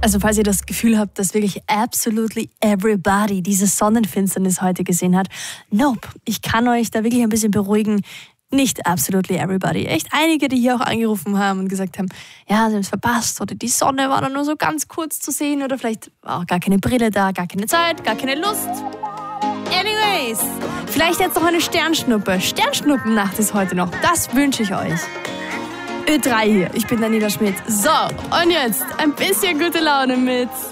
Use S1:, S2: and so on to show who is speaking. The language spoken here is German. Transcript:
S1: Also falls ihr das Gefühl habt, dass wirklich absolutely everybody diese Sonnenfinsternis heute gesehen hat, nope, ich kann euch da wirklich ein bisschen beruhigen. Nicht absolutely everybody. Echt einige, die hier auch angerufen haben und gesagt haben, ja, sie haben es verpasst oder die Sonne war dann nur so ganz kurz zu sehen oder vielleicht war auch gar keine Brille da, gar keine Zeit, gar keine Lust. Anyways, vielleicht jetzt noch eine Sternschnuppe. Sternschnuppennacht ist heute noch. Das wünsche ich euch. Ö3 hier, ich bin Daniela Schmidt. So, und jetzt ein bisschen gute Laune mit